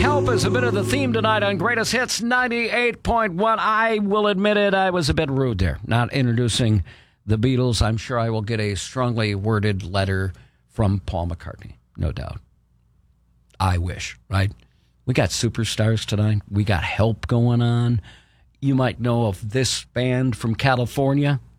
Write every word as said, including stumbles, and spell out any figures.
Help is a bit of the theme tonight on Greatest Hits ninety-eight point one. I will admit it, I was a bit rude there, not introducing the Beatles. I'm sure I will get a strongly worded letter from Paul McCartney, no doubt. I wish, right? We got superstars tonight. We got Help going on. You might know of this band from California,